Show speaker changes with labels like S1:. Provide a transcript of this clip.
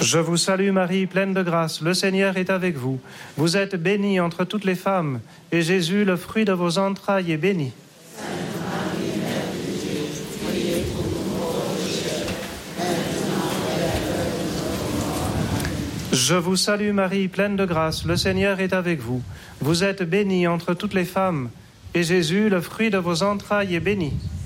S1: Je vous salue Marie, pleine de grâce, le Seigneur est avec vous. Vous êtes bénie entre toutes les femmes, et Jésus, le fruit de vos entrailles, est béni. Je vous salue Marie, pleine de grâce, le Seigneur est avec vous. Vous êtes bénie entre toutes les femmes, et Jésus, le fruit de vos entrailles, est béni.